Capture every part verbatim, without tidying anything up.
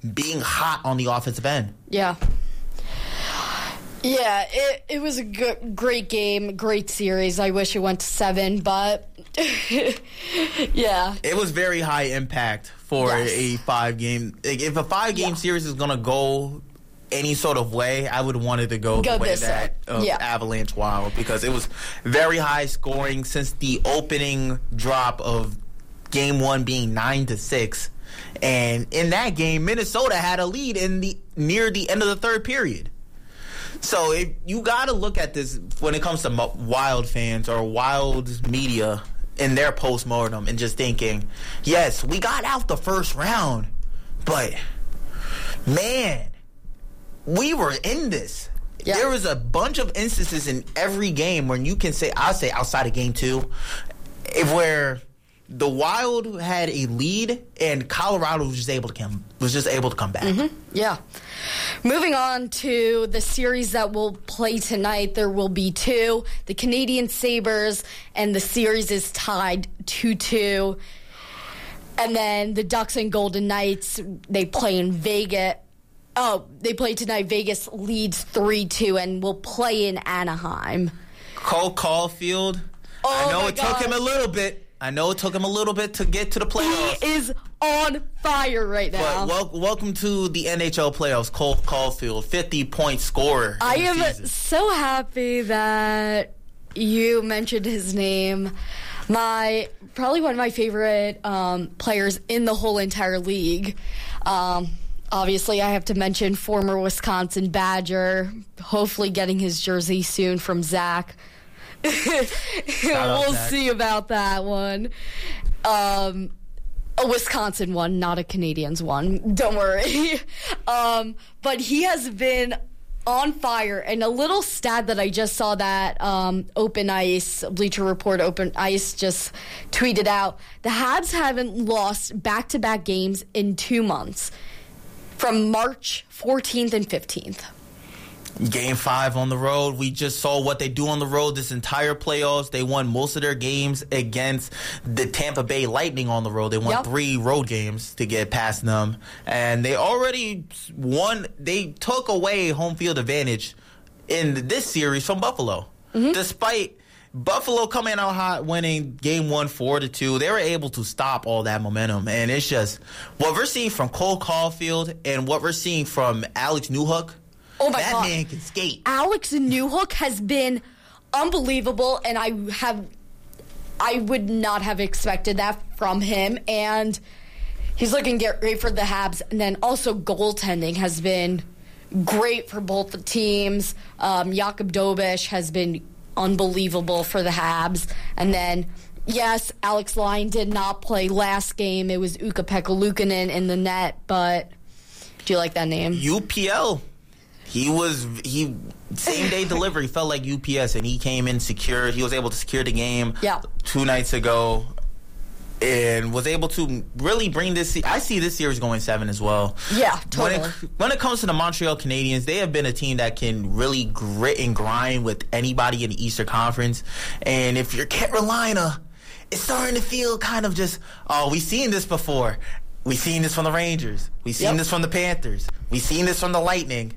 being hot on the offensive end. Yeah. Yeah, it, it was a good, great game, great series. I wish it went to seven, but yeah. It was very high impact for yes. a five-game. If a five-game yeah. series is going to go any sort of way, I would want it to go, go the way that of yeah. Avalanche Wild, because it was very high scoring since the opening drop of game one being nine to six. And in that game, Minnesota had a lead in the near the end of the third period. So if you got to look at this when it comes to Wild fans or Wild media in their postmortem and just thinking, yes, we got out the first round, but man, we were in this. Yeah. There was a bunch of instances in every game when you can say, I'll say outside of game two, if where the Wild had a lead and Colorado was just able to come was just able to come back. Mm-hmm. Yeah. Moving on to the series that will play tonight, there will be two. The Canadian Sabres, and the series is tied two two. And then the Ducks and Golden Knights, they play in Vegas. Oh, they play tonight. Vegas leads three two and will play in Anaheim. Cole Caulfield, oh I know it gosh. took him a little bit. I know it took him a little bit to get to the playoffs. He is on fire right now. But wel- welcome to the N H L playoffs, Cole Caulfield, fifty-point scorer. I am season. so happy that you mentioned his name. My probably one of my favorite um, players in the whole entire league. Um, obviously, I have to mention former Wisconsin Badger, hopefully getting his jersey soon from Zach. We'll see about that one. Um, a Wisconsin one, not a Canadians one. Don't worry. um, but he has been on fire. And a little stat that I just saw that um, Open Ice, Bleacher Report Open Ice just tweeted out, the Habs haven't lost back-to-back games in two months from March fourteenth and fifteenth. Game five on the road. We just saw what they do on the road this entire playoffs. They won most of their games against the Tampa Bay Lightning on the road. They won yep. three road games to get past them. And they already won. They took away home field advantage in this series from Buffalo. Mm-hmm. Despite Buffalo coming out hot, winning game one four to two, they were able to stop all that momentum. And it's just what we're seeing from Cole Caulfield and what we're seeing from Alex Newhook. Oh my that God. man can skate. Alex Newhook has been unbelievable, and I have, I would not have expected that from him. And he's looking great for the Habs. And then also goaltending has been great for both the teams. Um, Jakub Dobish has been unbelievable for the Habs. And then, yes, Alex Lyon did not play last game. It was Ukko-Pekka Luukkonen in the net. But do you like that name? U P L. He was, he, same-day delivery, felt like U P S, and he came in secure. He was able to secure the game yeah. two nights ago and was able to really bring this. I see this series going seven as well. Yeah, totally. When it, when it comes to the Montreal Canadiens, they have been a team that can really grit and grind with anybody in the Eastern Conference. And if you're Carolina, it's starting to feel kind of just, oh, we've seen this before. We've seen this from the Rangers. We've seen yep. this from the Panthers. We've seen this from the Lightning.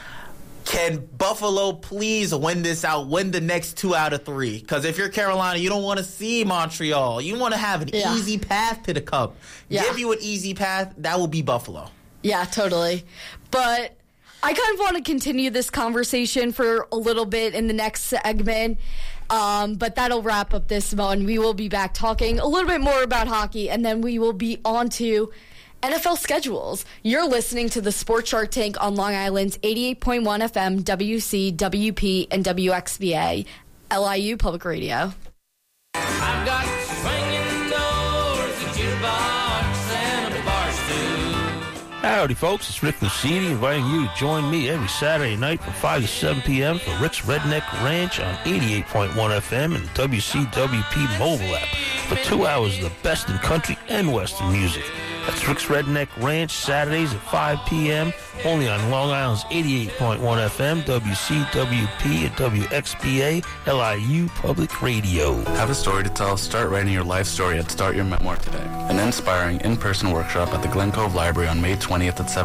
Can Buffalo please win this out, win the next two out of three? Because if you're Carolina, you don't want to see Montreal. You want to have an yeah. easy path to the Cup. Yeah. Give you an easy path, that will be Buffalo. Yeah, totally. But I kind of want to continue this conversation for a little bit in the next segment. Um, but that'll wrap up this one. We will be back talking a little bit more about hockey, and then we will be on to N F L schedules. You're listening to the Sports Shark Tank on Long Island's eighty-eight point one F M, W C, W P, and W X V A, L I U Public Radio. I've got swinging doors, a jukebox, and a bar stool. Howdy, folks. It's Rick Lucidi inviting you to join me every Saturday night from five to seven p.m. for Rick's Redneck Ranch on eighty-eight point one F M and W C W P mobile app for two hours of the best in country and western music. That's Rick's Redneck Ranch, Saturdays at five p.m., only on Long Island's eighty-eight point one F M, W C W P, and W X B A, L I U Public Radio. Have a story to tell? Start writing your life story at Start Your Memoir today. An inspiring in-person workshop at the Glen Cove Library on May twentieth at seven